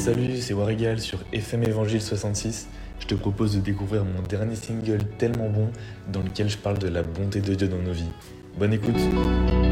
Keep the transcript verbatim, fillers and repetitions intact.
Salut, c'est Warrigal sur F M Évangile soixante-six. Je te propose de découvrir mon dernier single tellement bon dans lequel je parle de la bonté de Dieu dans nos vies. Bonne écoute.